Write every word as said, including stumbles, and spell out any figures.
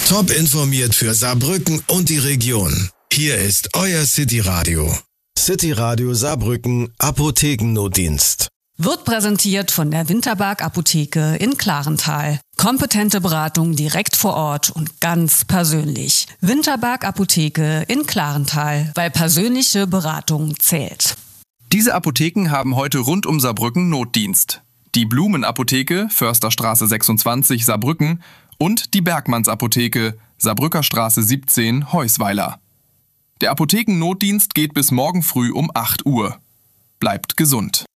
Top informiert für Saarbrücken und die Region. Hier ist euer City Radio. City Radio Saarbrücken Apothekennotdienst. Wird präsentiert von der Winterberg Apotheke in Klarental. Kompetente Beratung direkt vor Ort und ganz persönlich. Winterberg Apotheke in Klarental, weil persönliche Beratung zählt. Diese Apotheken haben heute rund um Saarbrücken Notdienst. Die Blumenapotheke, Försterstraße sechsundzwanzig, Saarbrücken und die Bergmannsapotheke, Saarbrücker Straße siebzehn, Heusweiler. Der Apothekennotdienst geht bis morgen früh um acht Uhr. Bleibt gesund.